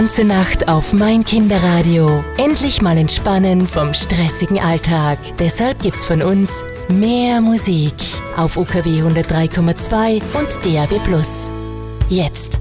Ganze Nacht auf mein Kinderradio. Endlich mal entspannen vom stressigen Alltag. Deshalb gibt's von uns mehr Musik auf UKW 103,2 und DAB+. Jetzt